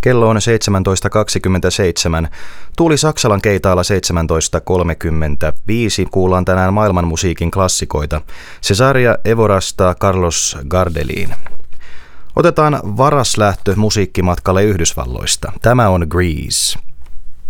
Kello on 17.27. Tuuli Saksalan keitaalla 17.35. Kuullaan tänään maailmanmusiikin klassikoita. Cesaria Evorasta Carlos Gardeliin. Otetaan varaslähtö musiikkimatkalle Yhdysvalloista. Tämä on Grease.